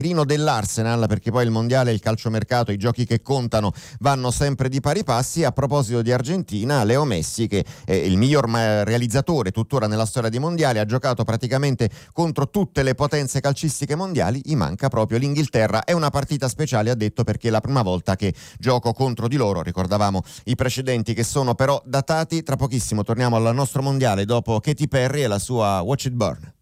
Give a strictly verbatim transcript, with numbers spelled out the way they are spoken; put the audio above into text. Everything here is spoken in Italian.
dell'Arsenal, perché poi il mondiale, il calciomercato, i giochi che contano vanno sempre di pari passi. A proposito di Argentina, Leo Messi, che è il miglior realizzatore tuttora nella storia dei mondiali, ha giocato praticamente contro tutte le potenze calcistiche mondiali, gli manca proprio l'Inghilterra. È una partita speciale, ha detto, perché è la prima volta che gioco contro di loro. Ricordavamo i precedenti che sono però datati. Tra pochissimo torniamo al nostro mondiale dopo Katy Perry e la sua Watch It Burn.